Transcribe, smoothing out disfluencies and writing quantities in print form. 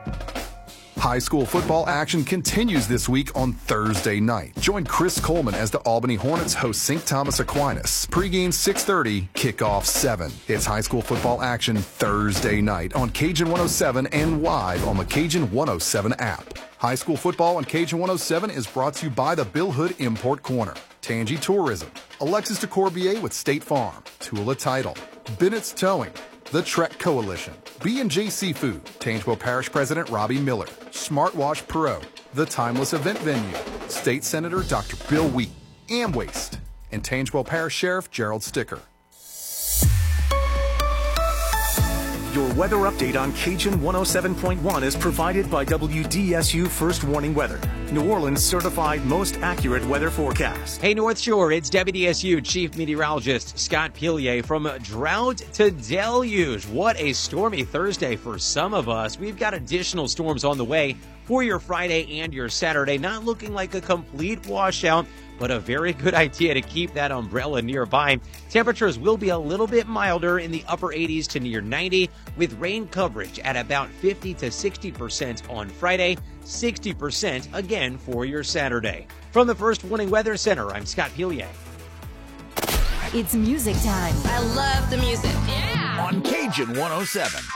High school football action continues this week on Thursday night. Join Chris Coleman as the Albany Hornets host St. Thomas Aquinas. Pregame 6:30, kickoff 7. It's high school football action Thursday night on Cajun 107 and live on the Cajun 107 app. High school football on Cajun 107 is brought to you by the Bill Hood Import Corner, Tangi Tourism, Alexis DeCorbier with State Farm, Tula Title, Bennett's Towing, The Trek Coalition, B&J Seafood, Tangewell Parish President Robbie Miller, Smartwash Pro, The Timeless Event Venue, State Senator Dr. Bill Wheat, Amwaste, and Tangewell Parish Sheriff Gerald Sticker. Your weather update on Cajun 107.1 is provided by WDSU First Warning Weather, New Orleans certified most accurate weather forecast. Hey North Shore, it's WDSU Chief Meteorologist Scott Pilier. From drought to deluge. What a stormy Thursday for some of us. We've got additional storms on the way for your Friday and your Saturday. Not looking like a complete washout, but a very good idea to keep that umbrella nearby. Temperatures will be a little bit milder in the upper 80s to near 90, with rain coverage at about 50 to 60% on Friday, 60% again for your Saturday. From the First Warning Weather Center, I'm Scott Pilier. It's music time. I love the music. On Cajun 107.